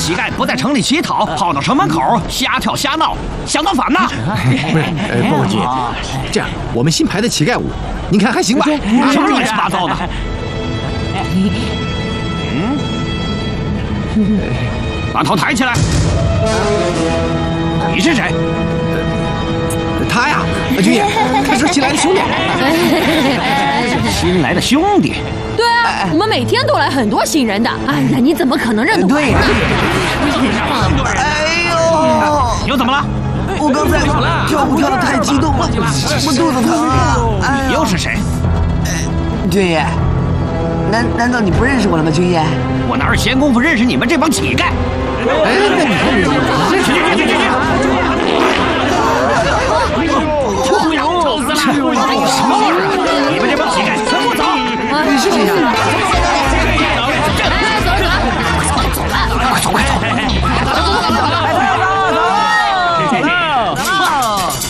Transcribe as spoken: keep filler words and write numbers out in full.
乞丐不在城里乞讨，跑到城门口瞎跳瞎闹，想造反呢？ 不是，呃，报告姐，这样我们新排的乞丐舞，您看还行吧？ 什么乱七八糟的？嗯，把头抬起来。你是谁？ 他呀，军爷，他是新来的兄弟。 新来的兄弟。 对啊，我们每天都来很多新人的。哎呀，你怎么可能认得我？ 对呀。哎呦！ 又怎么了？ 我刚才跳舞跳得太激动了，我肚子疼啊！ 你又是谁？ 军爷，难难道你不认识我了吗？军爷， 我哪有闲工夫认识你们这帮乞丐？哎，那你看你认识你？去去去！臭死了！什么味儿啊？你们这帮乞丐，全给我走！ 你是谁呀？